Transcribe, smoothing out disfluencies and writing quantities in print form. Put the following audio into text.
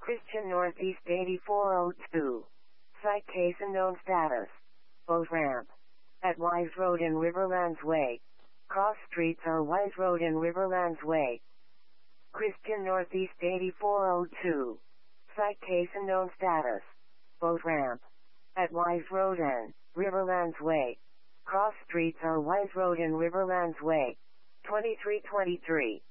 Christian Northeast 8402. Site case unknown status. Boat ramp. At Wise Road and Riverlands Way. Cross streets are Wise Road and Riverlands Way. Christian Northeast 8402. Site case unknown status. Boat ramp. At Wise Road and Riverlands Way. Cross streets are Wise Road and Riverlands Way. 2323.